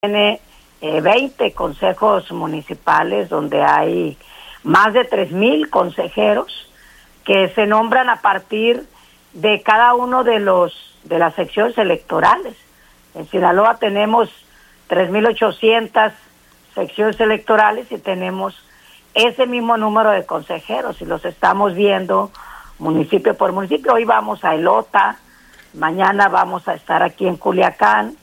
tiene 20 consejos municipales donde hay más de 3,000 consejeros que se nombran a partir de cada uno de las secciones electorales. En Sinaloa tenemos 3,800 secciones electorales y tenemos ese mismo número de consejeros y los estamos viendo municipio por municipio. Hoy vamos a Elota, mañana vamos a estar aquí en Culiacán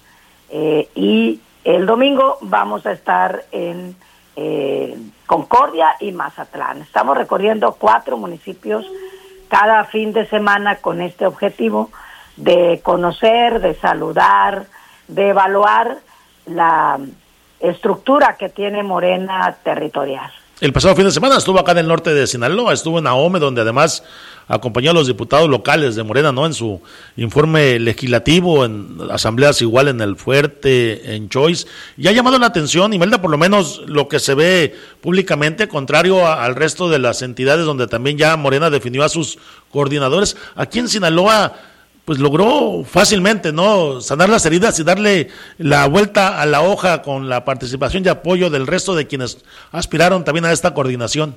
y el domingo vamos a estar en Concordia y Mazatlán. Estamos recorriendo 4 municipios cada fin de semana con este objetivo de conocer, de saludar, de evaluar la estructura que tiene Morena territorial. El pasado fin de semana estuvo acá en el norte de Sinaloa, estuvo en Ahome, donde además acompañó a los diputados locales de Morena, ¿no? En su informe legislativo, en asambleas igual en El Fuerte, en Choice, y ha llamado la atención, Imelda, por lo menos lo que se ve públicamente, contrario al resto de las entidades donde también ya Morena definió a sus coordinadores. Aquí en Sinaloa, pues logró fácilmente, ¿no?, sanar las heridas y darle la vuelta a la hoja con la participación y apoyo del resto de quienes aspiraron también a esta coordinación.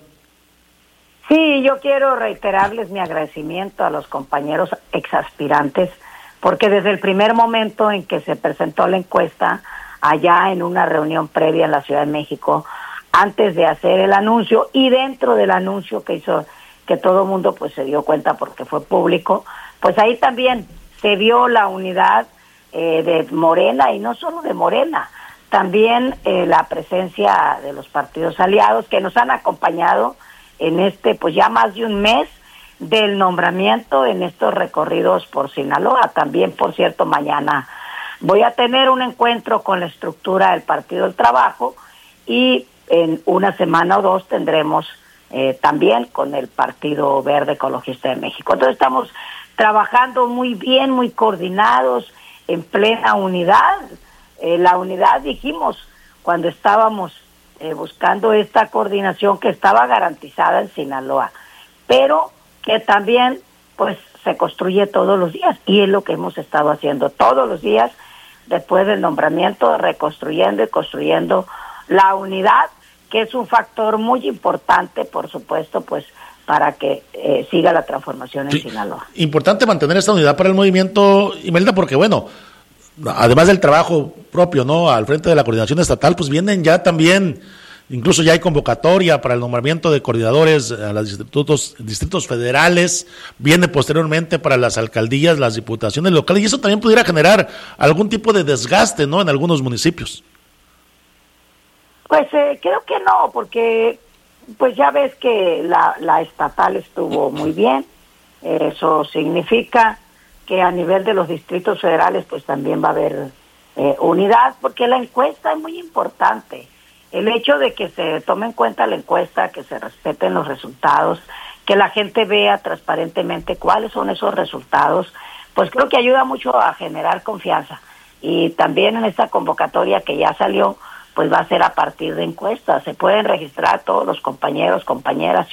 Sí, yo quiero reiterarles mi agradecimiento a los compañeros exaspirantes, porque desde el primer momento en que se presentó la encuesta, allá en una reunión previa en la Ciudad de México, antes de hacer el anuncio y dentro del anuncio que hizo, que todo el mundo pues se dio cuenta porque fue público, pues ahí también se vio la unidad de Morena, y no solo de Morena, también la presencia de los partidos aliados que nos han acompañado en pues ya más de un mes del nombramiento en estos recorridos por Sinaloa. También, por cierto, mañana voy a tener un encuentro con la estructura del Partido del Trabajo y en una semana o 2 tendremos también con el Partido Verde Ecologista de México. Entonces estamos trabajando muy bien, muy coordinados, en plena unidad. La unidad, dijimos, cuando estábamos buscando esta coordinación, que estaba garantizada en Sinaloa, pero que también pues se construye todos los días, y es lo que hemos estado haciendo todos los días después del nombramiento, reconstruyendo y construyendo la unidad, que es un factor muy importante, por supuesto, pues para que siga la transformación en Sinaloa. Importante mantener esta unidad para el movimiento, Imelda, porque bueno, además del trabajo propio, ¿no?, al frente de la coordinación estatal, pues vienen ya también, incluso ya hay convocatoria para el nombramiento de coordinadores a los distritos federales, viene posteriormente para las alcaldías, las diputaciones locales, y eso también pudiera generar algún tipo de desgaste, ¿no?, en algunos municipios. Pues creo que no, porque pues ya ves que la estatal estuvo muy bien. Eso significa que a nivel de los distritos federales pues también va a haber unidad, porque la encuesta es muy importante. El hecho de que se tome en cuenta la encuesta, que se respeten los resultados, que la gente vea transparentemente cuáles son esos resultados, pues creo que ayuda mucho a generar confianza. Y también en esta convocatoria que ya salió, pues va a ser a partir de encuestas. Se pueden registrar todos los compañeros, compañeras,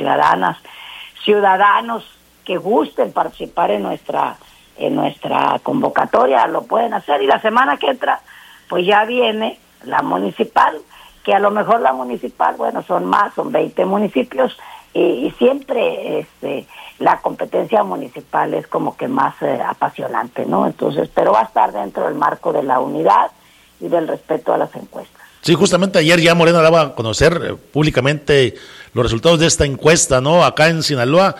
ciudadanos que gusten participar en nuestra convocatoria, lo pueden hacer. Y la semana que entra, pues ya viene la municipal, que a lo mejor la municipal, bueno, son 20 municipios, y siempre la competencia municipal es como que más apasionante, ¿no? Entonces, pero va a estar dentro del marco de la unidad y del respeto a las encuestas. Sí, justamente ayer ya Morena daba a conocer públicamente los resultados de esta encuesta, ¿no? Acá en Sinaloa,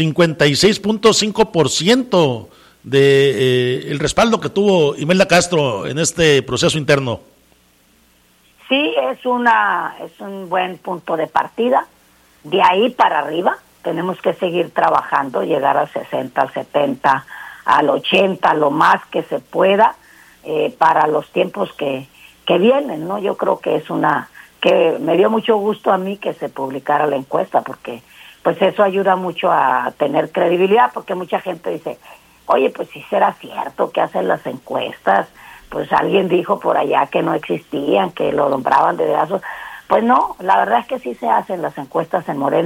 56.5% de el respaldo que tuvo Imelda Castro en este proceso interno. Sí, es un buen punto de partida. De ahí para arriba tenemos que seguir trabajando, llegar al 60, al 70, al 80, lo más que se pueda, para los tiempos que vienen, ¿no? Yo creo que que me dio mucho gusto a mí que se publicara la encuesta, porque pues eso ayuda mucho a tener credibilidad, porque mucha gente dice, oye, pues si será cierto que hacen las encuestas, pues alguien dijo por allá que no existían, que lo nombraban de dedazos. Pues no, la verdad es que sí se hacen las encuestas en Morena,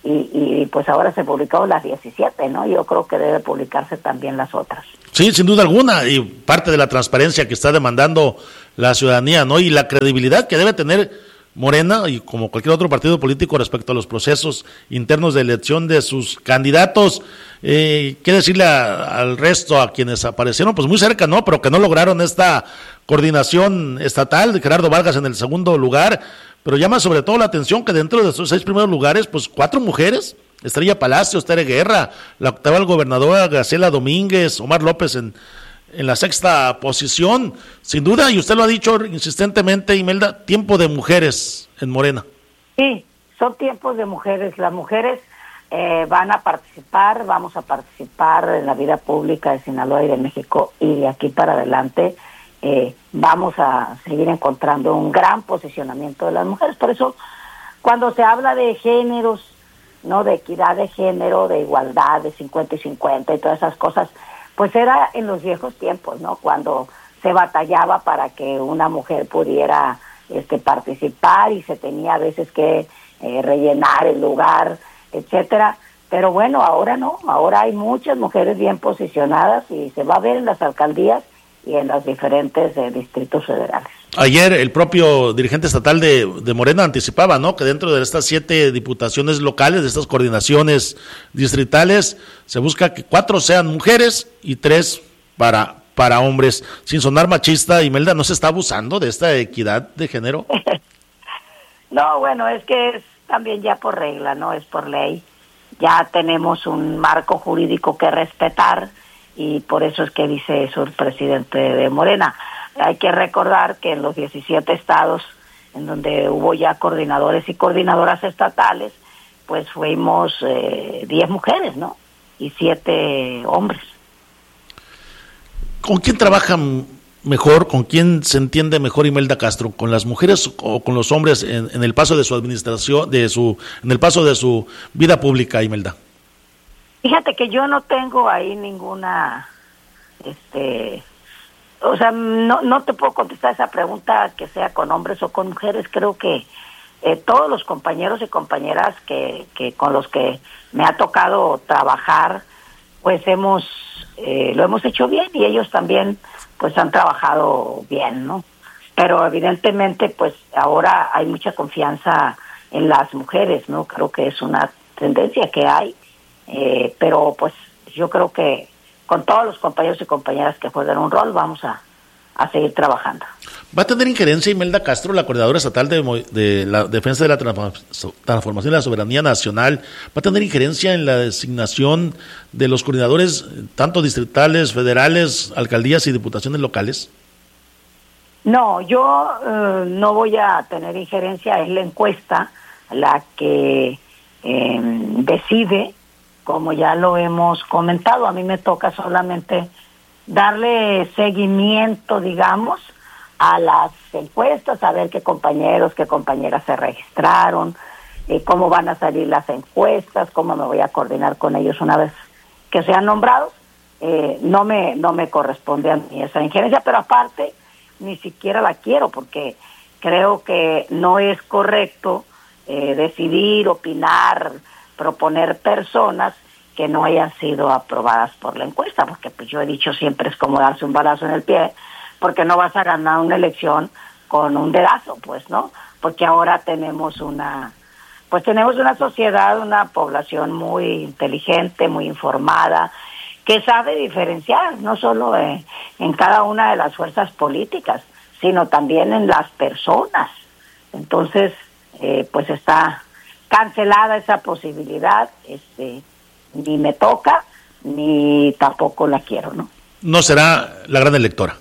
y pues ahora se publicaron las 17, ¿no? Yo creo que debe publicarse también las otras. Sí, sin duda alguna, y parte de la transparencia que está demandando la ciudadanía, ¿no? Y la credibilidad que debe tener Morena y como cualquier otro partido político respecto a los procesos internos de elección de sus candidatos. ¿Qué decirle al resto, a quienes aparecieron pues muy cerca, ¿no? Pero que no lograron esta coordinación estatal? Gerardo Vargas en el segundo lugar, pero llama sobre todo la atención que dentro de esos 6 primeros lugares, pues 4 mujeres: Estrella Palacios, Tere Guerra, la actual gobernadora Graciela Domínguez, Omar López en la 6ª posición. Sin duda, y usted lo ha dicho insistentemente, Imelda, tiempo de mujeres en Morena. Sí, son tiempos de mujeres. Las mujeres van a participar, vamos a participar en la vida pública de Sinaloa y de México, y de aquí para adelante vamos a seguir encontrando un gran posicionamiento de las mujeres. Por eso, cuando se habla de géneros, no, de equidad de género, de igualdad, de 50 y 50 y todas esas cosas, pues era en los viejos tiempos, ¿no? Cuando se batallaba para que una mujer pudiera participar y se tenía a veces que rellenar el lugar, etcétera. Pero bueno, ahora no, ahora hay muchas mujeres bien posicionadas y se va a ver en las alcaldías y en los diferentes distritos federales. Ayer el propio dirigente estatal de Morena anticipaba, ¿no?, que dentro de estas 7 diputaciones locales, de estas coordinaciones distritales, se busca que 4 sean mujeres y 3 para hombres. Sin sonar machista, Imelda, ¿no se está abusando de esta equidad de género? No, bueno, es que es también ya por regla, ¿no? Es por ley. Ya tenemos un marco jurídico que respetar, y por eso es que dice eso el presidente de Morena. Hay que recordar que en los 17 estados en donde hubo ya coordinadores y coordinadoras estatales, pues fuimos 10 mujeres, ¿no? Y 7 hombres. ¿Con quién trabajan mejor, con quién se entiende mejor Imelda Castro? ¿Con las mujeres o con los hombres en el paso de su administración, en el paso de su vida pública, Imelda? Fíjate que yo no tengo ahí ninguna, o sea, no te puedo contestar esa pregunta que sea con hombres o con mujeres. Creo que todos los compañeros y compañeras que con los que me ha tocado trabajar, pues lo hemos hecho bien, y ellos también pues han trabajado bien, ¿no? Pero evidentemente pues ahora hay mucha confianza en las mujeres, ¿no? Creo que es una tendencia que hay, pero pues yo creo que con todos los compañeros y compañeras que juegan un rol vamos a seguir trabajando. ¿Va a tener injerencia Imelda Castro, la coordinadora estatal de la defensa de la transformación de la soberanía nacional? ¿Va a tener injerencia en la designación de los coordinadores, tanto distritales, federales, alcaldías y diputaciones locales? No, yo no voy a tener injerencia. Es la encuesta la que decide, como ya lo hemos comentado. A mí me toca solamente darle seguimiento, digamos, a las encuestas, a ver qué compañeros, qué compañeras se registraron, cómo van a salir las encuestas, cómo me voy a coordinar con ellos una vez que sean nombrados. No me corresponde a mí esa injerencia, pero aparte ni siquiera la quiero, porque creo que no es correcto decidir, opinar, proponer personas que no hayan sido aprobadas por la encuesta, porque pues yo he dicho siempre es como darse un balazo en el pie, porque no vas a ganar una elección con un dedazo, pues, ¿no? Porque ahora tenemos una sociedad, una población muy inteligente, muy informada, que sabe diferenciar, no solo en cada una de las fuerzas políticas, sino también en las personas. Entonces, pues está cancelada esa posibilidad, ni me toca, ni tampoco la quiero, ¿no? No será la gran electora.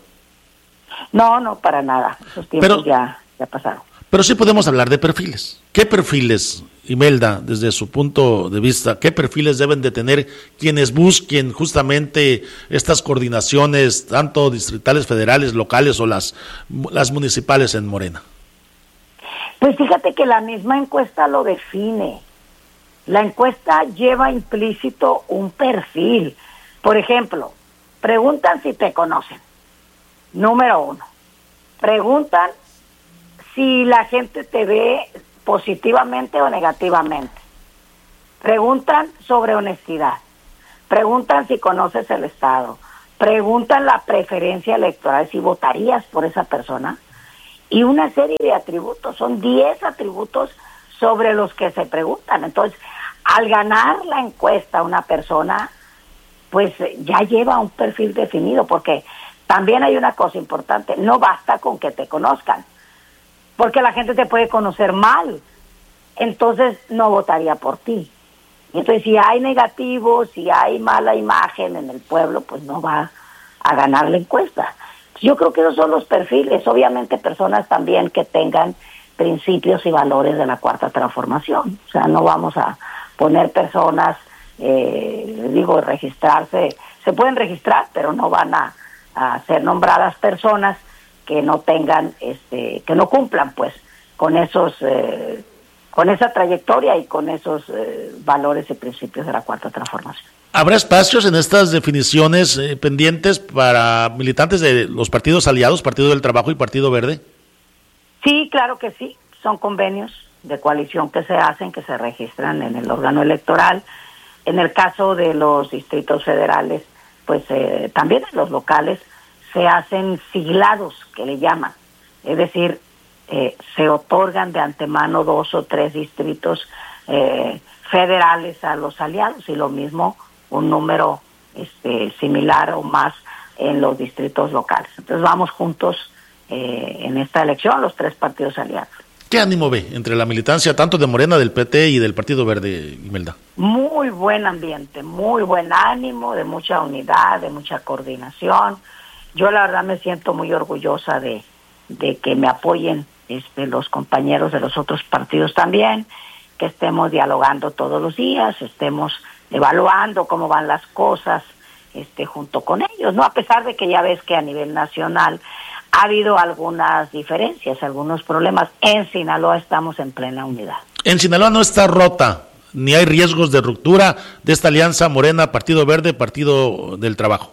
No, para nada. Esos tiempos ya pasaron. Pero sí podemos hablar de perfiles. ¿Qué perfiles, Imelda, desde su punto de vista, qué perfiles deben de tener quienes busquen justamente estas coordinaciones, tanto distritales, federales, locales o las municipales en Morena? Pues fíjate que la misma encuesta lo define. La encuesta lleva implícito un perfil. Por ejemplo, preguntan si te conocen. Número 1. Preguntan si la gente te ve positivamente o negativamente. Preguntan sobre honestidad, preguntan si conoces el Estado, preguntan la preferencia electoral, si votarías por esa persona, y una serie de atributos, son 10 atributos sobre los que se preguntan. Entonces, al ganar la encuesta una persona, pues ya lleva un perfil definido, porque también hay una cosa importante, no basta con que te conozcan, porque la gente te puede conocer mal, entonces no votaría por ti. Entonces, si hay negativo, si hay mala imagen en el pueblo, pues no va a ganar la encuesta. Yo creo que esos son los perfiles, obviamente personas también que tengan principios y valores de la Cuarta Transformación. O sea, no vamos a poner personas, registrarse, se pueden registrar, pero no van a ser nombradas personas que no tengan, que no cumplan pues con esos, con esa trayectoria y con esos valores y principios de la Cuarta Transformación. ¿Habrá espacios en estas definiciones pendientes para militantes de los partidos aliados, Partido del Trabajo y Partido Verde? Sí, claro que sí. Son convenios de coalición que se hacen, que se registran en el órgano electoral. En el caso de los distritos federales, pues también en los locales se hacen siglados, que le llaman. Es decir, se otorgan de antemano 2 o 3 distritos federales a los aliados y lo mismo un número similar o más en los distritos locales. Entonces vamos juntos en esta elección, los 3 partidos aliados. ¿Qué ánimo ve entre la militancia tanto de Morena, del PT y del Partido Verde, Imelda? Muy buen ambiente, muy buen ánimo, de mucha unidad, de mucha coordinación. Yo la verdad me siento muy orgullosa de que me apoyen los compañeros de los otros partidos también, que estemos dialogando todos los días, estemos evaluando cómo van las cosas junto con ellos, ¿no? A pesar de que ya ves que a nivel nacional ha habido algunas diferencias, algunos problemas. En Sinaloa estamos en plena unidad. En Sinaloa no está rota, ni hay riesgos de ruptura de esta alianza Morena, Partido Verde, Partido del Trabajo.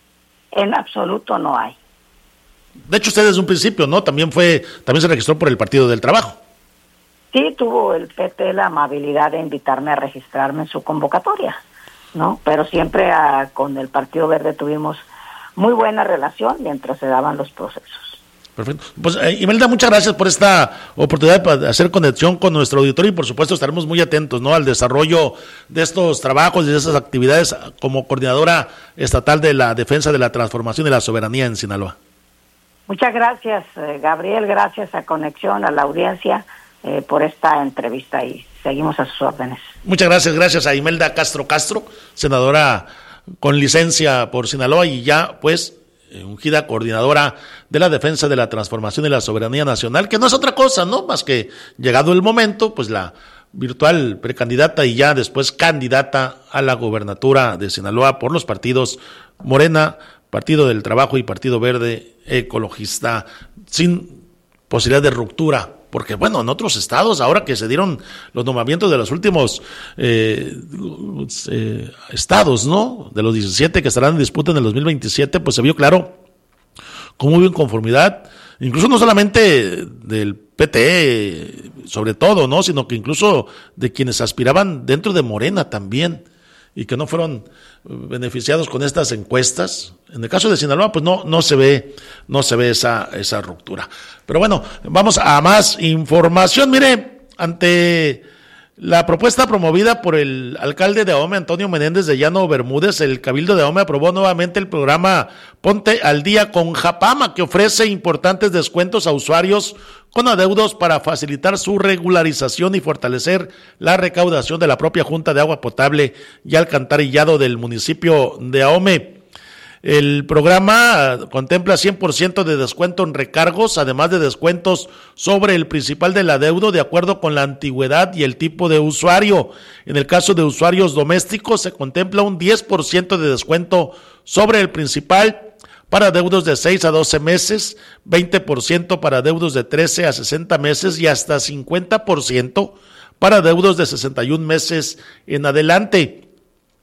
En absoluto no hay. De hecho, usted desde un principio, ¿no? También se registró por el Partido del Trabajo. Sí, tuvo el PT la amabilidad de invitarme a registrarme en su convocatoria, ¿no? Pero siempre con el Partido Verde tuvimos muy buena relación mientras se daban los procesos. Perfecto. Pues Imelda, muchas gracias por esta oportunidad para hacer conexión con nuestro auditorio y por supuesto estaremos muy atentos, ¿no?, al desarrollo de estos trabajos y de esas actividades como coordinadora estatal de la defensa de la transformación y la soberanía en Sinaloa. Muchas gracias, Gabriel, gracias a Conexión, a la audiencia por esta entrevista y seguimos a sus órdenes. Muchas gracias a Imelda Castro, senadora con licencia por Sinaloa y ya pues ungida coordinadora de la defensa de la transformación y la soberanía nacional, que no es otra cosa, ¿no?, más que llegado el momento, pues la virtual precandidata y ya después candidata a la gobernatura de Sinaloa por los partidos Morena, Partido del Trabajo y Partido Verde Ecologista, sin posibilidad de ruptura. Porque, bueno, en otros estados, ahora que se dieron los nombramientos de los últimos estados, ¿no?, de los 17 que estarán en disputa en el 2027, pues se vio claro cómo hubo inconformidad, incluso no solamente del PT, sobre todo, ¿no?, sino que incluso de quienes aspiraban dentro de Morena también, y que no fueron beneficiados con estas encuestas. En el caso de Sinaloa, pues no se ve esa ruptura. Pero bueno, vamos a más información. Mire, ante la propuesta promovida por el alcalde de Ahome, Antonio Menéndez de Llano Bermúdez, el Cabildo de Ahome aprobó nuevamente el programa Ponte al Día con Japama, que ofrece importantes descuentos a usuarios con adeudos para facilitar su regularización y fortalecer la recaudación de la propia Junta de Agua Potable y Alcantarillado del municipio de Ahome. El programa contempla 100% de descuento en recargos, además de descuentos sobre el principal del adeudo de acuerdo con la antigüedad y el tipo de usuario. En el caso de usuarios domésticos se contempla un 10% de descuento sobre el principal para adeudos de 6 a 12 meses, 20% para adeudos de 13 a 60 meses y hasta 50% para adeudos de 61 meses en adelante.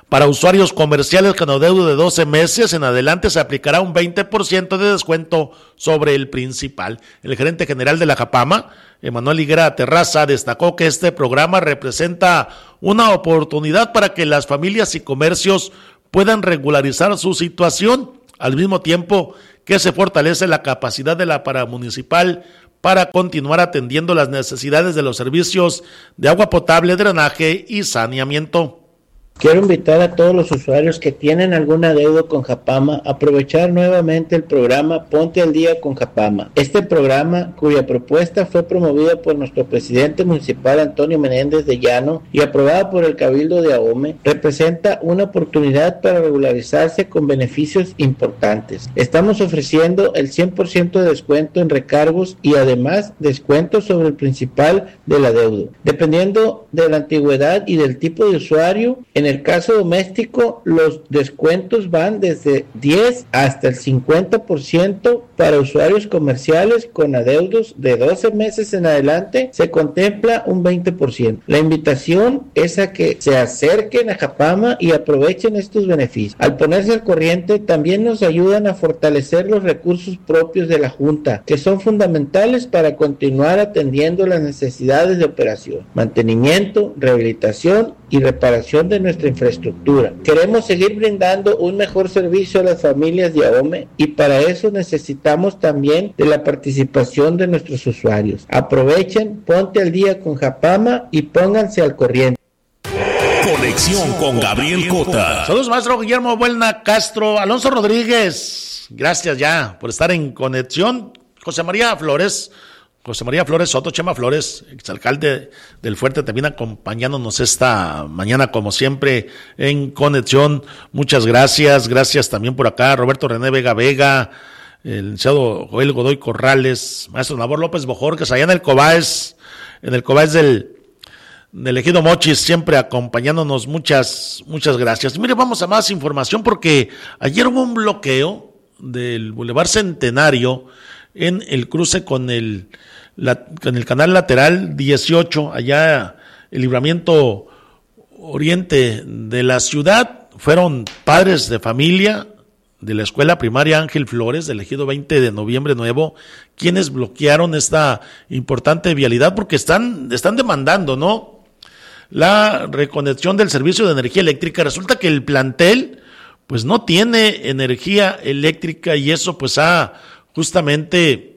Para usuarios comerciales con adeudo de 12 meses en adelante se aplicará un 20% de descuento sobre el principal. El gerente general de la Japama, Emanuel Higuera Terraza, destacó que este programa representa una oportunidad para que las familias y comercios puedan regularizar su situación, al mismo tiempo que se fortalece la capacidad de la paramunicipal para continuar atendiendo las necesidades de los servicios de agua potable, drenaje y saneamiento. Quiero invitar a todos los usuarios que tienen algún adeudo con Japama a aprovechar nuevamente el programa Ponte al Día con Japama. Este programa, cuya propuesta fue promovida por nuestro presidente municipal Antonio Menéndez de Llano y aprobada por el Cabildo de Ahome, representa una oportunidad para regularizarse con beneficios importantes. Estamos ofreciendo el 100% de descuento en recargos y además descuento sobre el principal del adeudo. Dependiendo de la antigüedad y del tipo de usuario, en el caso doméstico, los descuentos van desde 10 hasta el 50% para usuarios comerciales con adeudos de 12 meses en adelante, se contempla un 20%. La invitación es a que se acerquen a Japama y aprovechen estos beneficios. Al ponerse al corriente, también nos ayudan a fortalecer los recursos propios de la Junta, que son fundamentales para continuar atendiendo las necesidades de operación, mantenimiento, rehabilitación y reparación de nuestra infraestructura. Queremos seguir brindando un mejor servicio a las familias de Ahome y para eso necesitamos también de la participación de nuestros usuarios. Aprovechen, ponte al día con Japama y pónganse al corriente. Conexión con Gabriel Cota. Saludos, maestro Guillermo Buelna Castro, Alonso Rodríguez. Gracias ya por estar en conexión. José María Flores Soto, Chema Flores, exalcalde del Fuerte, también acompañándonos esta mañana, como siempre, en conexión. Muchas gracias. Gracias también por acá, Roberto René Vega, el licenciado Joel Godoy Corrales, maestro Nabor López Bojorques, allá en el Cobáez del Ejido Mochis, siempre acompañándonos. Muchas gracias. Mire, vamos a más información porque ayer hubo un bloqueo del Boulevard Centenario en el cruce con el canal lateral 18, allá el libramiento oriente de la ciudad. Fueron padres de familia de la escuela primaria Ángel Flores del ejido 20 de noviembre nuevo quienes bloquearon esta importante vialidad porque están demandando, ¿no?, la reconexión del servicio de energía eléctrica. Resulta que el plantel pues no tiene energía eléctrica y eso pues ha justamente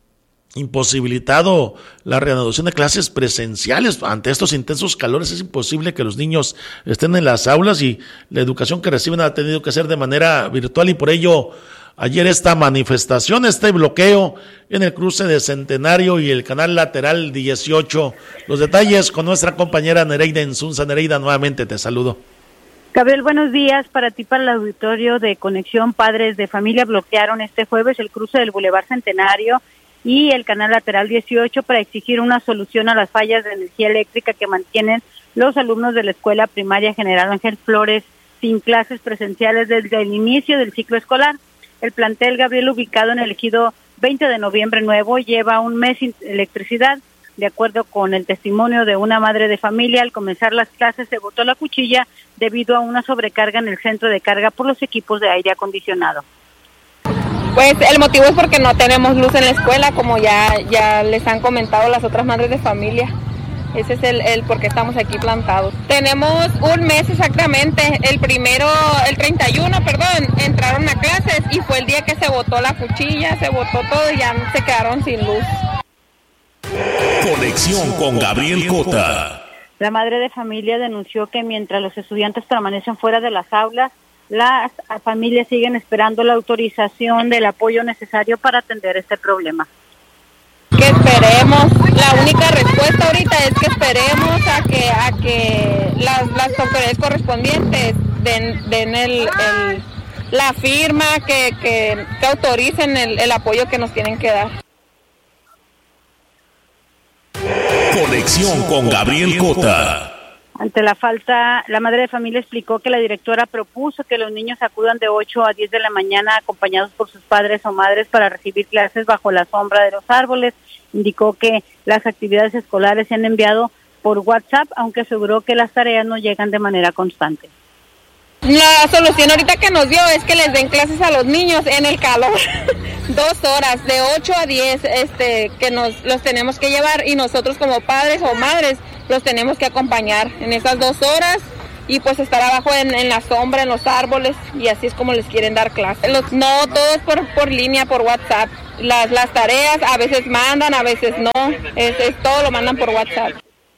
imposibilitado la reanudación de clases presenciales. Ante estos intensos calores es imposible que los niños estén en las aulas y la educación que reciben ha tenido que ser de manera virtual y por ello ayer esta manifestación, este bloqueo en el cruce de Centenario y el canal lateral 18. Los detalles con nuestra compañera Nereida Insunza. Nereida, nuevamente te saludo. Gabriel, buenos días. Para ti, para el auditorio de Conexión, padres de familia bloquearon este jueves el cruce del Boulevard Centenario y el canal lateral 18 para exigir una solución a las fallas de energía eléctrica que mantienen los alumnos de la Escuela Primaria General Ángel Flores sin clases presenciales desde el inicio del ciclo escolar. El plantel, Gabriel, ubicado en el ejido 20 de noviembre nuevo, lleva un mes sin electricidad. De acuerdo con el testimonio de una madre de familia, al comenzar las clases se botó la cuchilla debido a una sobrecarga en el centro de carga por los equipos de aire acondicionado. Pues el motivo es porque no tenemos luz en la escuela, como ya les han comentado las otras madres de familia. Ese es el por qué estamos aquí plantados. Tenemos un mes exactamente. El 31, entraron a clases y fue el día que se botó la cuchilla, se botó todo y ya se quedaron sin luz. Conexión con Gabriel Cota. La madre de familia denunció que mientras los estudiantes permanecen fuera de las aulas, las familias siguen esperando la autorización del apoyo necesario para atender este problema. Que esperemos, la única respuesta ahorita es que esperemos a que las autoridades correspondientes den la firma, que autoricen el apoyo que nos tienen que dar. Conexión con Gabriel Cota. Ante la falta, la madre de familia explicó que la directora propuso que los niños acudan de 8 a 10 de la mañana acompañados por sus padres o madres para recibir clases bajo la sombra de los árboles. Indicó que las actividades escolares se han enviado por WhatsApp, aunque aseguró que las tareas no llegan de manera constante. La solución ahorita que nos dio es que les den clases a los niños en el calor. 2 horas, de 8 a 10, que los tenemos que llevar, y nosotros como padres o madres los tenemos que acompañar en esas 2 horas y pues estar abajo en la sombra, en los árboles, y así es como les quieren dar clases. No, todo es por línea, por WhatsApp. Las tareas a veces mandan, a veces no, todo lo mandan por WhatsApp.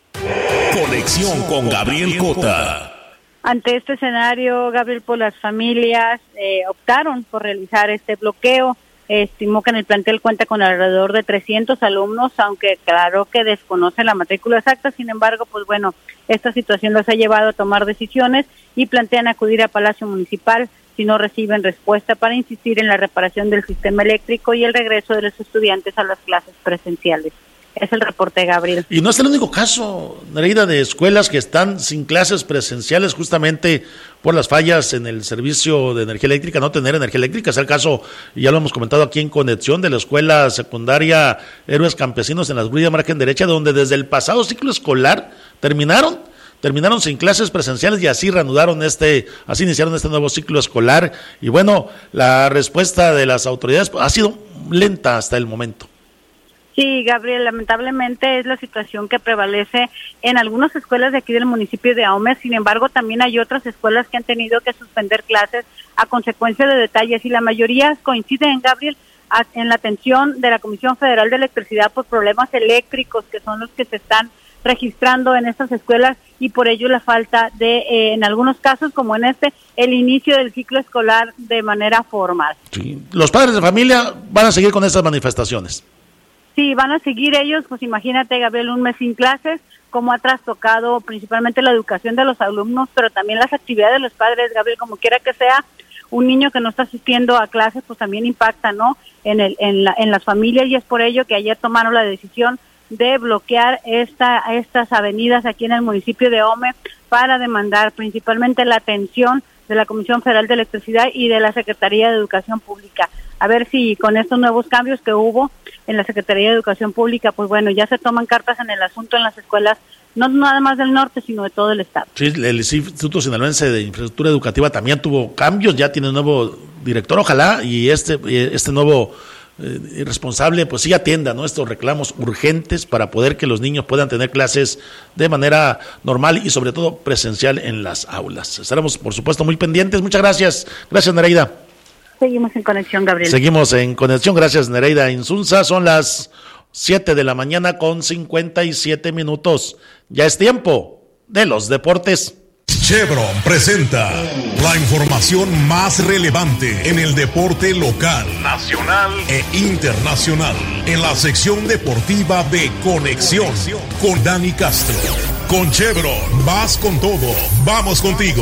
Conexión con Gabriel Cota. Ante este escenario, Gabriel, pues las familias optaron por realizar este bloqueo. Estimó que en el plantel cuenta con alrededor de 300 alumnos, aunque claro que desconoce la matrícula exacta. Sin embargo, pues bueno, esta situación los ha llevado a tomar decisiones y plantean acudir a Palacio Municipal si no reciben respuesta, para insistir en la reparación del sistema eléctrico y el regreso de los estudiantes a las clases presenciales. Es el reporte, Gabriel. Y no es el único caso, Nereida, de escuelas que están sin clases presenciales justamente por las fallas en el servicio de energía eléctrica, no tener energía eléctrica. Es el caso, y ya lo hemos comentado aquí en Conexión, de la escuela secundaria Héroes Campesinos en las Gruillas Margen Derecha, donde desde el pasado ciclo escolar terminaron sin clases presenciales y así así iniciaron este nuevo ciclo escolar. Y bueno, la respuesta de las autoridades ha sido lenta hasta el momento. Sí, Gabriel, lamentablemente es la situación que prevalece en algunas escuelas de aquí del municipio de Ahome. Sin embargo, también hay otras escuelas que han tenido que suspender clases a consecuencia de detalles, y la mayoría coinciden, Gabriel, en la atención de la Comisión Federal de Electricidad por problemas eléctricos, que son los que se están registrando en estas escuelas, y por ello la falta de, en algunos casos como en el inicio del ciclo escolar de manera formal. Sí. Los padres de familia van a seguir con estas manifestaciones. Sí, van a seguir ellos, pues imagínate, Gabriel, un mes sin clases, cómo ha trastocado principalmente la educación de los alumnos, pero también las actividades de los padres, Gabriel. Como quiera que sea, un niño que no está asistiendo a clases, pues también impacta, ¿no?, en las familias, y es por ello que ayer tomaron la decisión de bloquear estas avenidas aquí en el municipio de Ahome para demandar principalmente la atención de la Comisión Federal de Electricidad y de la Secretaría de Educación Pública. A ver si con estos nuevos cambios que hubo en la Secretaría de Educación Pública, pues bueno, ya se toman cartas en el asunto en las escuelas, no nada más del norte, sino de todo el estado. Sí, el Instituto Sinaloense de Infraestructura Educativa también tuvo cambios, ya tiene un nuevo director, ojalá, y este nuevo responsable pues sí atienda, ¿no?, estos reclamos urgentes para poder que los niños puedan tener clases de manera normal y sobre todo presencial en las aulas. Estaremos, por supuesto, muy pendientes. Muchas gracias. Gracias, Nereida. Seguimos en conexión, Gabriel. Seguimos en conexión. Gracias, Nereida Insunza. Son las 7 de la mañana con 57 minutos. Ya es tiempo de los deportes. Chevron presenta la información más relevante en el deporte local, nacional e internacional, en la sección deportiva de Conexión con Dani Castro. Con Chevron, vas con todo, vamos contigo.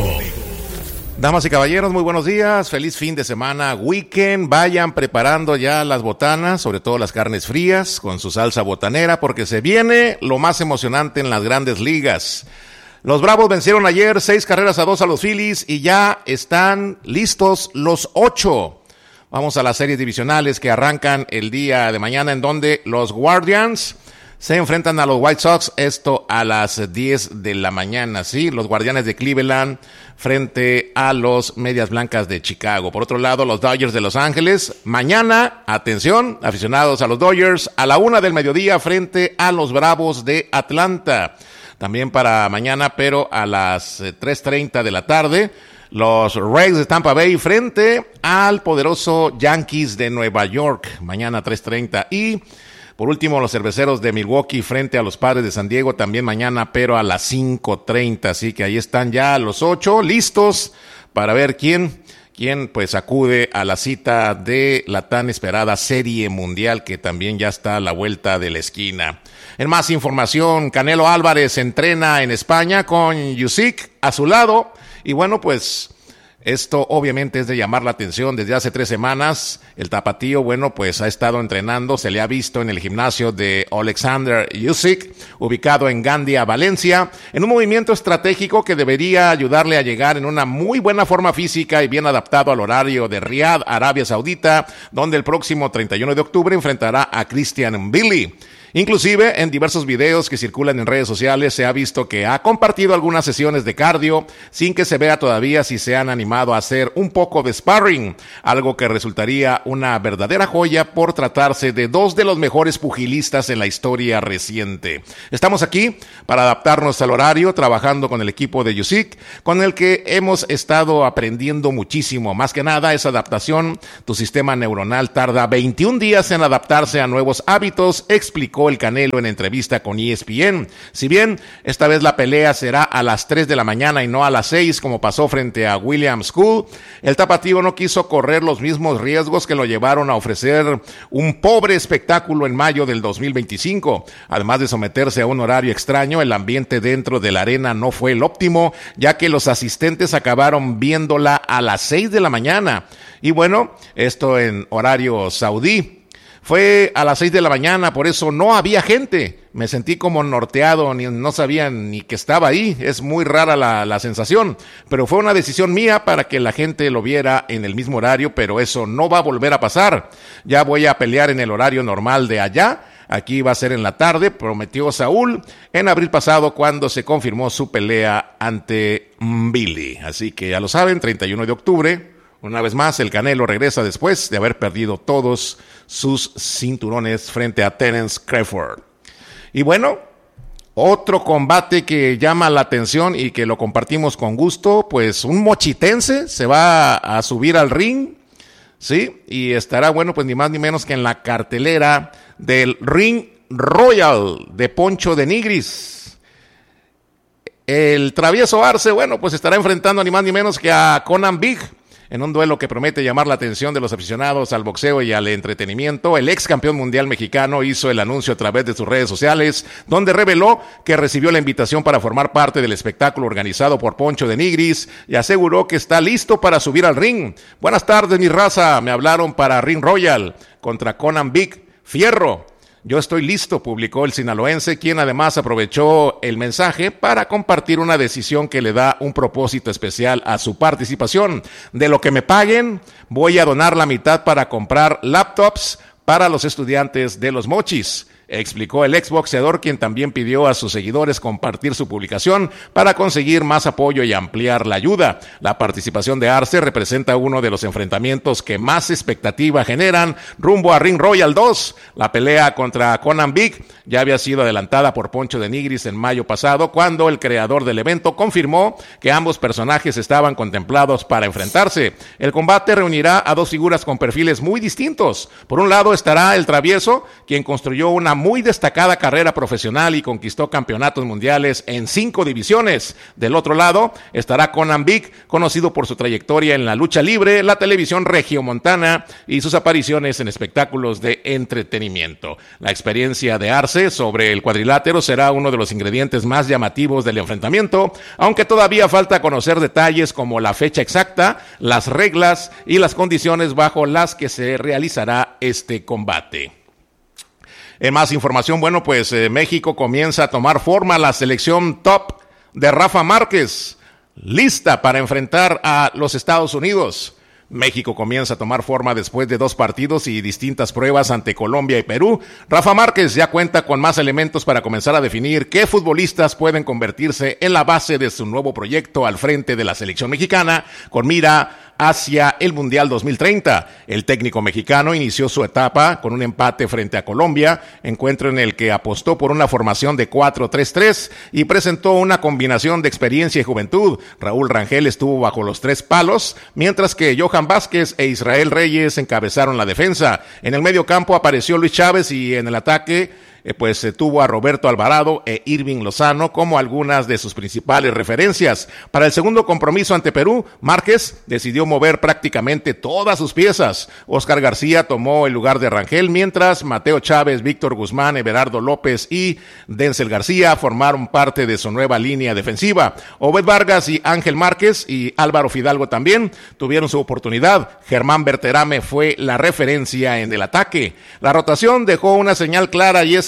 Damas y caballeros, muy buenos días, feliz fin de semana, weekend, vayan preparando ya las botanas, sobre todo las carnes frías, con su salsa botanera, porque se viene lo más emocionante en las grandes ligas. Los Bravos vencieron ayer 6-2 a los Phillies y ya están listos los 8. Vamos a las series divisionales que arrancan el día de mañana, en donde los Guardians se enfrentan a los White Sox, esto a las 10 de la mañana, ¿sí? Los Guardianes de Cleveland frente a los Medias Blancas de Chicago. Por otro lado, los Dodgers de Los Ángeles, mañana, atención, aficionados a los Dodgers, a la 1 del mediodía frente a los Bravos de Atlanta. También para mañana, pero a las 3:30 de la tarde, los Rays de Tampa Bay frente al poderoso Yankees de Nueva York, mañana 3:30. Y por último, los Cerveceros de Milwaukee frente a los Padres de San Diego, también mañana, pero a las 5:30. Así que ahí están ya los 8 listos para ver quién pues acude a la cita de la tan esperada Serie Mundial, que también ya está a la vuelta de la esquina. En más información, Canelo Álvarez entrena en España con Usyk a su lado, y bueno, pues esto obviamente es de llamar la atención. Desde hace 3 semanas, el tapatío, bueno, pues ha estado entrenando, se le ha visto en el gimnasio de Alexander Usyk, ubicado en Gandia, Valencia, en un movimiento estratégico que debería ayudarle a llegar en una muy buena forma física y bien adaptado al horario de Riad, Arabia Saudita, donde el próximo 31 de octubre enfrentará a Christian Billy. Inclusive, en diversos videos que circulan en redes sociales se ha visto que ha compartido algunas sesiones de cardio sin que se vea todavía si se han animado a hacer un poco de sparring, algo que resultaría una verdadera joya por tratarse de dos de los mejores pugilistas en la historia reciente. Estamos aquí para adaptarnos al horario, trabajando con el equipo de Usyk, con el que hemos estado aprendiendo muchísimo. Más que nada, esa adaptación, tu sistema neuronal tarda 21 días en adaptarse a nuevos hábitos, explicó el Canelo en entrevista con ESPN. Si bien esta vez la pelea será a las 3 de la mañana y no a las 6 como pasó frente a William School, el tapatío no quiso correr los mismos riesgos que lo llevaron a ofrecer un pobre espectáculo en mayo del 2025. Además de someterse a un horario extraño, el ambiente dentro de la arena no fue el óptimo, ya que los asistentes acabaron viéndola a las 6 de la mañana. Y bueno, esto en horario saudí. Fue a las 6 de la mañana, por eso no había gente. Me sentí como norteado, no sabía ni que estaba ahí. Es muy rara la sensación, pero fue una decisión mía para que la gente lo viera en el mismo horario, pero eso no va a volver a pasar. Ya voy a pelear en el horario normal de allá. Aquí va a ser en la tarde, prometió Saúl en abril pasado cuando se confirmó su pelea ante Billy. Así que ya lo saben, 31 de octubre. Una vez más, el Canelo regresa después de haber perdido todos sus cinturones frente a Terence Crawford. Y bueno, otro combate que llama la atención y que lo compartimos con gusto, pues un mochitense se va a subir al ring, ¿sí? Y estará, bueno, pues ni más ni menos que en la cartelera del Ring Royal de Poncho de Nigris. El travieso Arce, bueno, pues estará enfrentando ni más ni menos que a Conan Big, en un duelo que promete llamar la atención de los aficionados al boxeo y al entretenimiento. El ex campeón mundial mexicano hizo el anuncio a través de sus redes sociales, donde reveló que recibió la invitación para formar parte del espectáculo organizado por Poncho de Nigris y aseguró que está listo para subir al ring. Buenas tardes, mi raza. Me hablaron para Ring Royal contra Conan Big. Fierro. Yo estoy listo, publicó el sinaloense, quien además aprovechó el mensaje para compartir una decisión que le da un propósito especial a su participación. De lo que me paguen, voy a donar la mitad para comprar laptops para los estudiantes de Los Mochis, explicó el exboxeador, quien también pidió a sus seguidores compartir su publicación para conseguir más apoyo y ampliar la ayuda. La participación de Arce representa uno de los enfrentamientos que más expectativa generan rumbo a Ring Royal 2. La pelea contra Conan Big ya había sido adelantada por Poncho de Nigris en mayo pasado, cuando el creador del evento confirmó que ambos personajes estaban contemplados para enfrentarse. El combate reunirá a dos figuras con perfiles muy distintos. Por un lado estará el travieso, quien construyó una muy destacada carrera profesional y conquistó campeonatos mundiales en 5 divisiones. Del otro lado estará Conan Big, conocido por su trayectoria en la lucha libre, la televisión regiomontana y sus apariciones en espectáculos de entretenimiento. La experiencia de Arce sobre el cuadrilátero será uno de los ingredientes más llamativos del enfrentamiento, aunque todavía falta conocer detalles como la fecha exacta, las reglas y las condiciones bajo las que se realizará este combate. En más información, bueno, pues México comienza a tomar forma. La selección top de Rafa Márquez, lista para enfrentar a los Estados Unidos. México comienza a tomar forma después de 2 partidos y distintas pruebas ante Colombia y Perú. Rafa Márquez ya cuenta con más elementos para comenzar a definir qué futbolistas pueden convertirse en la base de su nuevo proyecto al frente de la selección mexicana, con mira hacia el Mundial 2030. El técnico mexicano inició su etapa con un empate frente a Colombia, encuentro en el que apostó por una formación de 4-3-3 y presentó una combinación de experiencia y juventud. Raúl Rangel estuvo bajo los 3 palos, mientras que Johan Vázquez e Israel Reyes encabezaron la defensa. En el medio campo apareció Luis Chávez y en el ataque tuvo a Roberto Alvarado e Irving Lozano como algunas de sus principales referencias. Para el segundo compromiso ante Perú, Márquez decidió mover prácticamente todas sus piezas. Oscar García tomó el lugar de Rangel, mientras Mateo Chávez, Víctor Guzmán, Everardo López y Denzel García formaron parte de su nueva línea defensiva. Obed Vargas y Ángel Márquez y Álvaro Fidalgo también tuvieron su oportunidad. Germán Berterame fue la referencia en el ataque. La rotación dejó una señal clara, y es que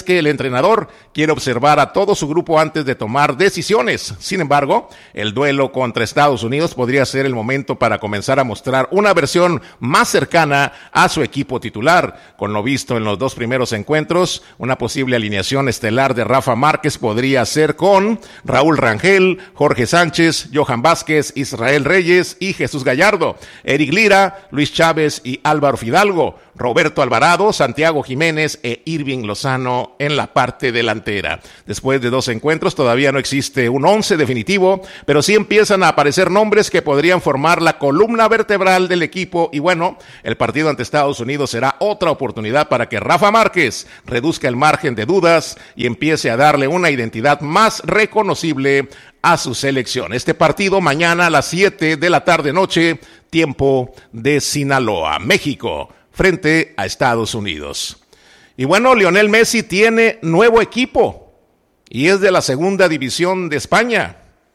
que el entrenador quiere observar a todo su grupo antes de tomar decisiones. Sin embargo, el duelo contra Estados Unidos podría ser el momento para comenzar a mostrar una versión más cercana a su equipo titular. Con lo visto en los 2 primeros encuentros, una posible alineación estelar de Rafa Márquez podría ser con Raúl Rangel, Jorge Sánchez, Johan Vázquez, Israel Reyes y Jesús Gallardo, Eric Lira, Luis Chávez y Álvaro Fidalgo, Roberto Alvarado, Santiago Jiménez e Irving Lozano en la parte delantera. Después de 2 encuentros todavía no existe un 11 definitivo, pero sí empiezan a aparecer nombres que podrían formar la columna vertebral del equipo y bueno, el partido ante Estados Unidos será otra oportunidad para que Rafa Márquez reduzca el margen de dudas y empiece a darle una identidad más reconocible a su selección. Este partido mañana a las 7 de la tarde noche, tiempo de Sinaloa, México, frente a Estados Unidos. Y bueno, Lionel Messi tiene nuevo equipo y es de la segunda división de España.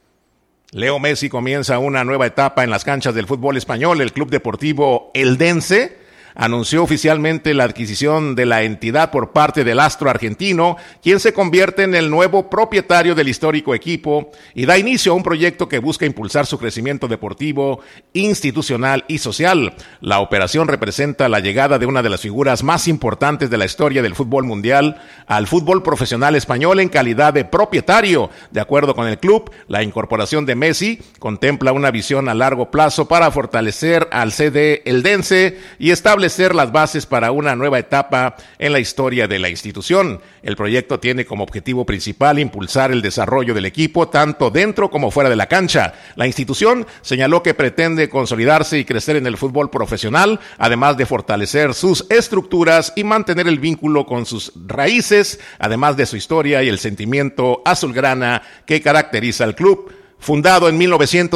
Leo Messi comienza una nueva etapa en las canchas del fútbol español. El Club Deportivo Eldense anunció oficialmente la adquisición de la entidad por parte del astro argentino, quien se convierte en el nuevo propietario del histórico equipo y da inicio a un proyecto que busca impulsar su crecimiento deportivo, institucional y social. La operación representa la llegada de una de las figuras más importantes de la historia del fútbol mundial al fútbol profesional español en calidad de propietario. De acuerdo con el club, la incorporación de Messi contempla una visión a largo plazo para fortalecer al CD Eldense y establecer las bases para una nueva etapa en la historia de la institución. El proyecto tiene como objetivo principal impulsar el desarrollo del equipo tanto dentro como fuera de la cancha. La institución señaló que pretende consolidarse y crecer en el fútbol profesional, además de fortalecer sus estructuras y mantener el vínculo con sus raíces, además de su historia y el sentimiento azulgrana que caracteriza al club. Fundado en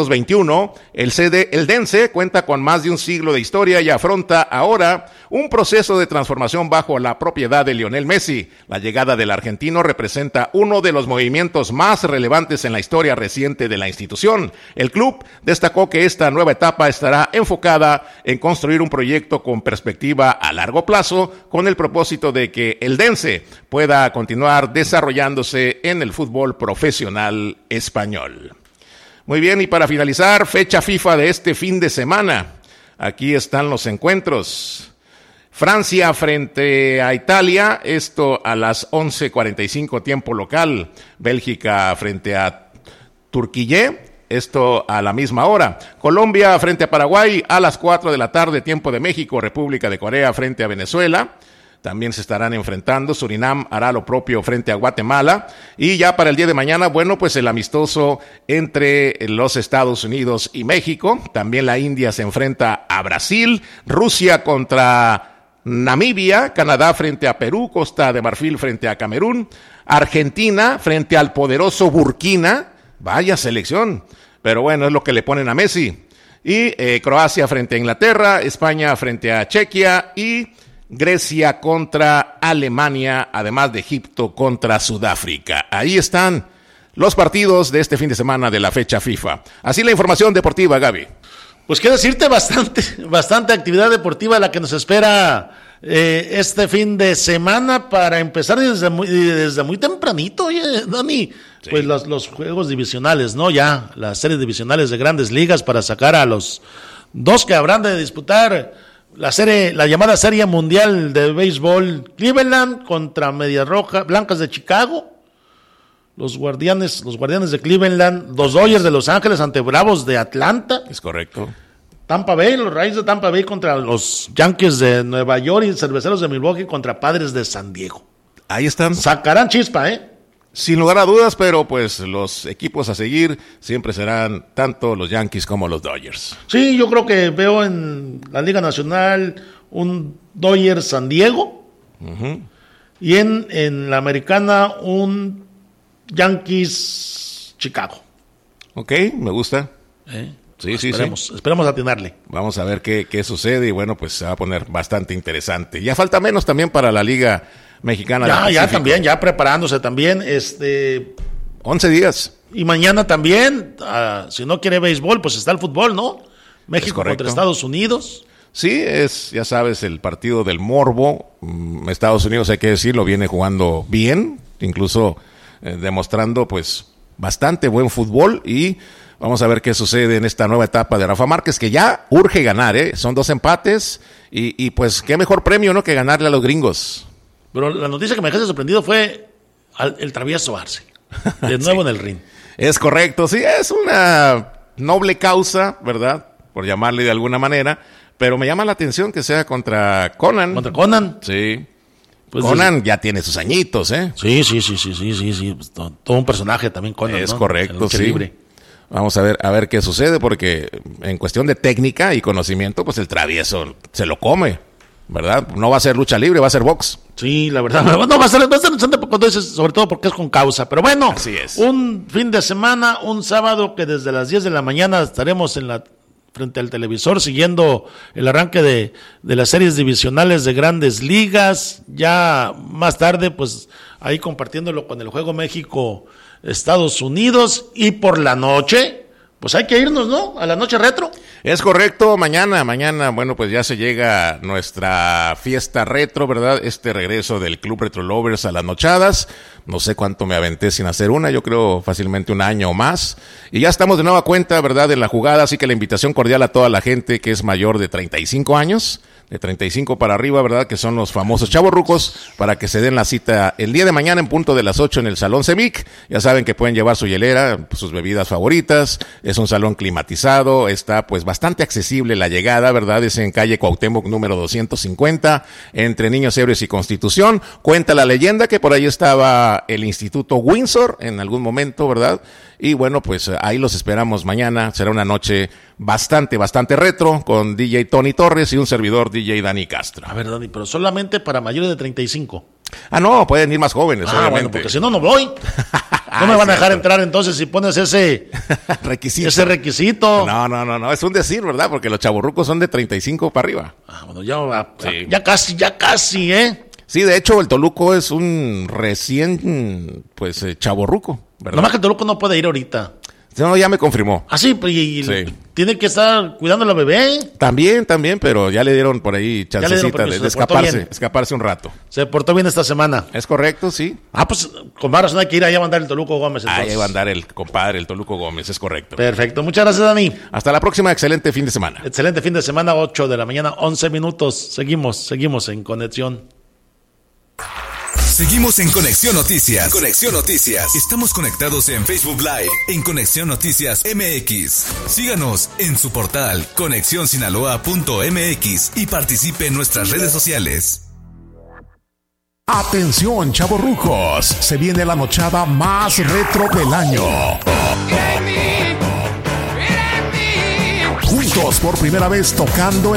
1921, el CD Eldense cuenta con más de un siglo de historia y afronta ahora un proceso de transformación bajo la propiedad de Lionel Messi. La llegada del argentino representa uno de los movimientos más relevantes en la historia reciente de la institución. El club destacó que esta nueva etapa estará enfocada en construir un proyecto con perspectiva a largo plazo, con el propósito de que Eldense pueda continuar desarrollándose en el fútbol profesional español. Muy bien, y para finalizar, fecha FIFA de este fin de semana. Aquí están los encuentros. Francia frente a Italia, esto a las 11:45 tiempo local. Bélgica frente a Turquía, esto a la misma hora. Colombia frente a Paraguay a las 4 de la tarde tiempo de México. República de Corea frente a Venezuela. También se estarán enfrentando. Surinam hará lo propio frente a Guatemala. Y ya para el día de mañana, bueno, pues el amistoso entre los Estados Unidos y México. También la India se enfrenta a Brasil. Rusia contra Namibia. Canadá frente a Perú. Costa de Marfil frente a Camerún. Argentina frente al poderoso Burkina. Vaya selección. Pero bueno, es lo que le ponen a Messi. Y Croacia frente a Inglaterra. España frente a Chequia. Y Grecia contra Alemania, además de Egipto contra Sudáfrica. Ahí están los partidos de este fin de semana de la fecha FIFA. Así la información deportiva, Gaby. Pues quiero decirte, bastante actividad deportiva la que nos espera este fin de semana, para empezar desde muy tempranito, oye, Dani. Sí. Pues los juegos divisionales, ¿no? Ya las series divisionales de Grandes Ligas para sacar a los 2 que habrán de disputar la llamada Serie Mundial de Béisbol. Cleveland contra Medias Rojas Blancas de Chicago, los guardianes de Cleveland, los Dodgers de Los Ángeles ante Bravos de Atlanta. Es correcto. Tampa Bay, los Rays de Tampa Bay contra los Yankees de Nueva York y Cerveceros de Milwaukee contra Padres de San Diego. Ahí están. Sacarán chispa, Sin lugar a dudas, pero pues los equipos a seguir siempre serán tanto los Yankees como los Dodgers. Sí, yo creo que veo en la Liga Nacional un Dodgers San Diego, y en la Americana un Yankees Chicago. Ok, me gusta. Sí, esperemos atinarle. Vamos a ver qué sucede y bueno, pues se va a poner bastante interesante. Ya falta menos también para la Liga Mexicana. Ya también, ya preparándose también. 11 días. Y mañana también, si no quiere béisbol, pues está el fútbol, ¿no? México contra Estados Unidos. Sí, es, ya sabes, el partido del morbo. Estados Unidos, hay que decirlo, viene jugando bien, incluso demostrando pues bastante buen fútbol, y vamos a ver qué sucede en esta nueva etapa de Rafa Márquez, que ya urge ganar, son 2 empates y pues qué mejor premio, ¿no?, que ganarle a los gringos. Pero la noticia que me dejaste sorprendido fue el travieso Arce, de nuevo sí, en el ring. Es correcto, sí, es una noble causa, ¿verdad?, por llamarle de alguna manera, pero me llama la atención que sea contra Conan. ¿Contra Conan? Sí. Pues Conan ya tiene sus añitos, ¿eh? Sí. Pues todo un personaje también, Conan. Es ¿no? correcto, sí. Libre. Vamos a ver qué sucede, porque en cuestión de técnica y conocimiento, pues el travieso se lo come, ¿verdad? No va a ser lucha libre, va a ser box. Sí, la verdad. No, va a ser interesante cuando dices, sobre todo porque es con causa. Pero bueno, así es. Un fin de semana, un sábado que desde las 10 de la mañana estaremos frente al televisor siguiendo el arranque de las series divisionales de Grandes Ligas. Ya más tarde, pues ahí compartiéndolo con el Juego México-Estados Unidos. Y por la noche, pues hay que irnos, ¿no?, a la noche retro. Es correcto, mañana, bueno, pues ya se llega nuestra fiesta retro, ¿verdad? Este regreso del Club Retro Lovers a las nochadas. No sé cuánto me aventé sin hacer una, yo creo fácilmente 1 año o más. Y ya estamos de nueva cuenta, ¿verdad?, en la jugada, así que la invitación cordial a toda la gente que es mayor de 35 años, de 35 para arriba, ¿verdad?, que son los famosos chavorrucos, para que se den la cita el día de mañana en punto de las 8 en el Salón Cemic. Ya saben que pueden llevar su hielera, sus bebidas favoritas. Es un salón climatizado, está pues bastante accesible la llegada, ¿verdad? Es en calle Cuauhtémoc número 250, entre Niños Héroes y Constitución. Cuenta la leyenda que por ahí estaba el Instituto Windsor en algún momento, ¿verdad? Y bueno, pues ahí los esperamos mañana. Será una noche bastante retro, con DJ Tony Torres y un servidor DJ Dani Castro. A ver, Dani, pero solamente para mayores de 35. Ah, no, pueden ir más jóvenes, obviamente. Bueno, porque si no, no voy. No me van a dejar entrar entonces si pones ese requisito. No, es un decir, ¿verdad? Porque los chavorrucos son de 35 para arriba. Bueno, ya casi, ¿eh? Sí, de hecho, el Toluco es un recién, pues, chavorruco, ¿verdad? Nomás que el Toluco no puede ir ahorita. No, ya me confirmó. Ah, sí, y tiene que estar cuidando a la bebé. También, pero ya le dieron por ahí chancecita de escaparse un rato. Se portó bien esta semana. Es correcto, sí. Ah, pues con más razón hay que ir allá a mandar el Toluco Gómez. Ahí va a andar el compadre, el Toluco Gómez, es correcto. Perfecto, muchas gracias, Dani. Hasta la próxima, excelente fin de semana. Excelente fin de semana, 8 de la mañana, 11 minutos. Seguimos en conexión. Seguimos en Conexión Noticias. Conexión Noticias. Estamos conectados en Facebook Live en Conexión Noticias MX. Síganos en su portal conexionsinaloa.mx y participe en nuestras redes sociales. Atención, chavorrucos, se viene la nochada más retro del año. Juntos por primera vez tocando en